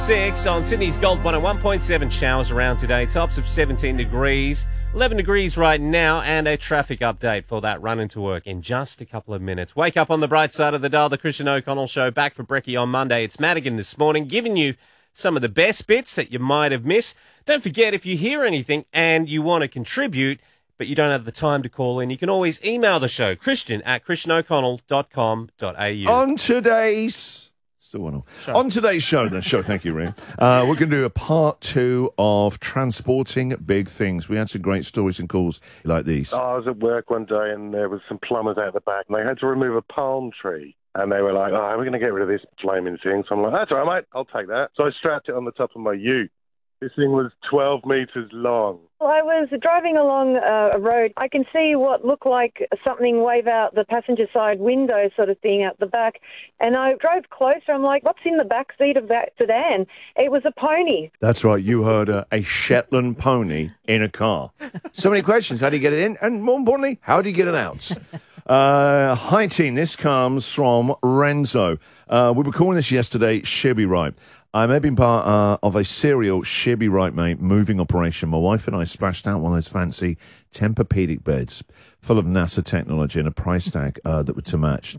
6 on Sydney's Gold 101.7. Showers around today. Tops of 17 degrees. 11 degrees right now, and a traffic update for that run into work in just a couple of minutes. Wake up on the bright side of the dial. The Christian O'Connell Show back for brekkie on Monday. It's Madigan this morning, giving you some of the best bits that you might have missed. Don't forget, if you hear anything and you want to contribute, but you don't have the time to call in, you can always email the show, christian@christianoconnell.com.au. On today's show, thank you, Ray. We're going to do a part 2 of transporting big things. We had some great stories and calls like these. I was at work one day and there was some plumbers out the back and they had to remove a palm tree. And they were like, we're going to get rid of this flaming thing. So I'm like, that's all right, mate, I'll take that. So I strapped it on the top of my ute. This thing was 12 metres long. Well, I was driving along a road. I can see what looked like something wave out the passenger side window sort of thing out the back. And I drove closer. I'm like, what's in the back seat of that sedan? It was a pony. That's right. You heard a Shetland pony in a car. So many questions. How do you get it in? And more importantly, how do you get it out? Hi, team. This comes from Renzo. We were calling this yesterday, She'll Be Right. I may have been part of a serial She'll Be Right, mate, moving operation. My wife and I splashed out one of those fancy Tempur-Pedic beds full of NASA technology and a price tag that were to match.